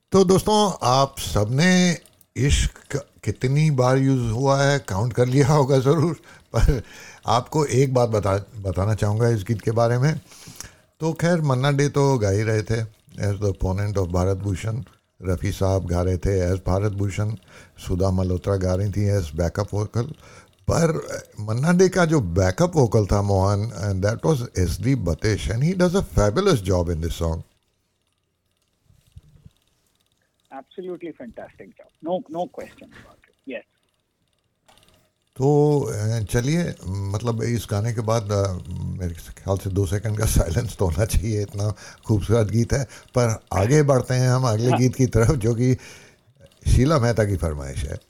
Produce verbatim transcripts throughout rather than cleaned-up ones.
तो दोस्तों, आप सबने इश्क कितनी बार यूज़ हुआ है काउंट कर लिया होगा ज़रूर, पर आपको एक बात बता बताना चाहूँगा इस गीत के बारे में। तो खैर, मन्ना डे तो गा ही रहे थे as the opponent of Bharat Bhushan, Rafi साहब गा रहे थे एज भारत भूषण, सुधा मल्होत्रा गा रही थी एज बैकअप वोकल। पर मन्ना डे का जो बैकअप वोकल था Mohan, that was S D बतेश, and he does a fabulous job in this song. Absolutely fantastic job. No, no question about it. Yes. तो चलिए, मतलब इस गाने के बाद मेरे ख्याल से दो सेकंड का साइलेंस तो होना चाहिए, इतना खूबसूरत गीत है। पर आगे बढ़ते हैं हम अगले गीत की तरफ, जो कि शीला मेहता की फरमाइश है।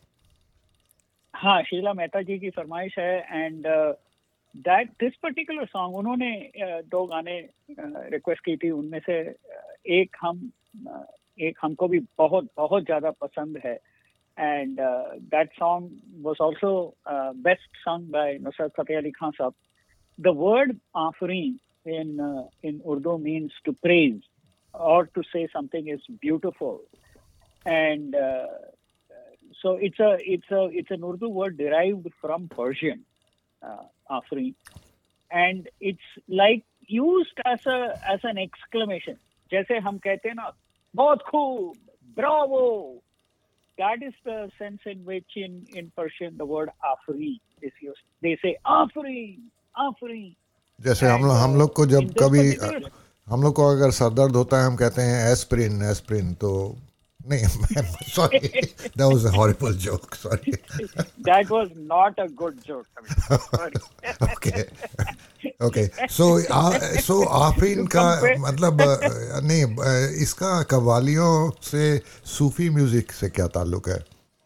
हाँ, शीला मेहता जी की फरमाइश है। And that this particular song उन्होंने uh, दो गाने रिक्वेस्ट uh, की थी, उनमें से uh, एक हम uh, एक हमको भी बहुत बहुत ज़्यादा पसंद है। And uh, that song was also uh, best sung by Nusrat Fateh Ali Khan Sahab. The word "Afreen" in uh, in Urdu means to praise or to say something is beautiful, and uh, so it's a it's a it's an Urdu word derived from Persian, uh, "Afreen," and it's like used as a as an exclamation. जैसे हम कहते हैं ना, बहुत खूब, bravo. That is the sense in which in, in Persian the word afri is used. They say afri, afri. जैसे हम लोग हम लोग को जब कभी particular... हम लोग को अगर सर दर्द होता है, हम कहते हैं एस्प्रिन एस्प्रिन। तो नहीं, sorry, that was a horrible joke, sorry. That was not a good joke. Sorry. Okay, okay. So so Afreen का मतलब नहीं, इसका कव्वालियों से सूफी म्यूजिक से क्या ताल्लुक है?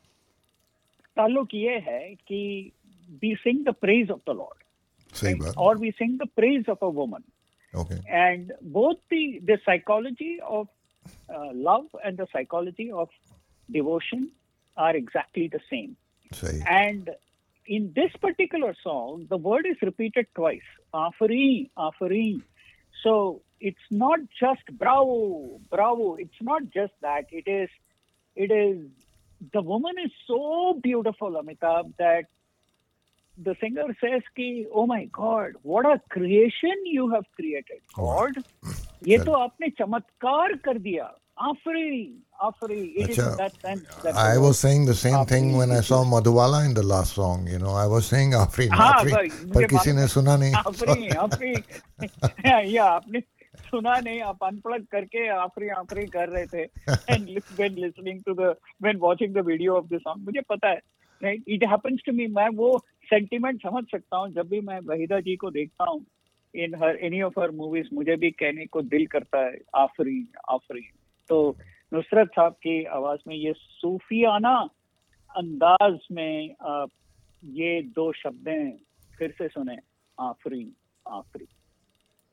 ताल्लुक ये है कि we sing the praise of the Lord, सही बात, or we sing the praise of a woman. Okay. And both the the psychology of uh, love and the psychology of devotion are exactly the same. सही. And in this particular song, the word is repeated twice. Afari, Afari. So it's not just bravo, bravo. It's not just that. It is, it is, the woman is so beautiful, Amitabh, that the singer says ki, oh my God, what a creation you have created, God. ये तो आपने चमत्कार कर दिया. Afri, Afri. It is in that sense that I was saying the same thing when I saw Madhubala in the last song. You know, I was saying Afri, Afri, पर किसी ने सुना नहीं. Afri, Afri. या आपने सुना नहीं, आप अनप्लग करके आफरी आफरी कर रहे थे. And when listening to the, when watching the video of the song, मुझे पता है, right? It happens to me. मैं वो सेंटिमेंट समझ सकता हूँ जब भी मैं वहीदा जी को देखता हूँ in her any of her movies. मुझे भी कहने को दिल करता है आफरीन, आफरीन. तो नुसरत साहब की आवाज में ये सूफियाना अंदाज में आ, ये दो शब्दें फिर से सुने, आफरीन, आफरीन.